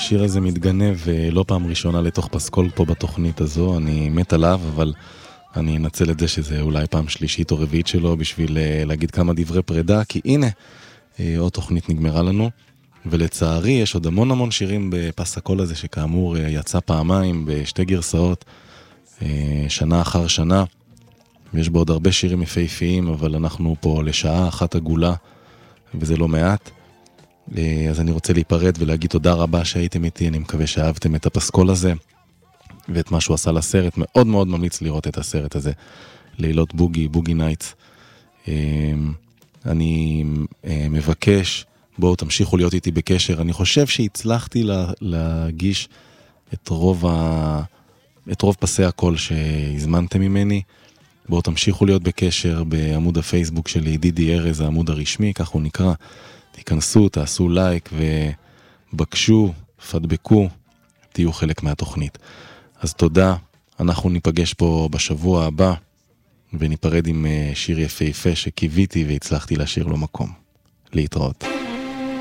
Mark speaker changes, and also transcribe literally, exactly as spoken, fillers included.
Speaker 1: השיר הזה מתגנב לא פעם ראשונה לתוך פסקול פה בתוכנית הזו, אני מת עליו, אבל אני אנצל את זה שזה אולי פעם שלישית או רביעית שלו בשביל להגיד כמה דברי פרידה, כי הנה, עוד תוכנית נגמרה לנו, ולצערי יש עוד המון המון שירים בפסקול הזה שכאמור יצא פעמיים בשתי גרסאות, שנה אחר שנה, ויש בו עוד הרבה שירים יפהפיים, אבל אנחנו פה לשעה אחת עגולה, וזה לא מעט. אז אני רוצה להיפרד ולהגיד תודה רבה שהייתם איתי, אני מקווה שאהבתם את הפסקול הזה, ואת מה שהוא עשה לסרט, מאוד מאוד ממליץ לראות את הסרט הזה, לילות בוגי, בוגי נייטס. אני מבקש, בואו תמשיכו להיות איתי בקשר, אני חושב שהצלחתי להגיש את רוב, ה... את רוב פסי הקול שהזמנתם ממני, בואו תמשיכו להיות בקשר בעמוד הפייסבוק שלי, דידי ארז, העמוד הרשמי, כך הוא נקרא, תיכנסו, תעשו לייק ובקשו, פדבקו, תהיו חלק מהתוכנית. אז תודה, אנחנו ניפגש פה בשבוע הבא, וניפרד עם שיר יפהפה שקיוויתי והצלחתי להשאיר לו מקום. להתראות.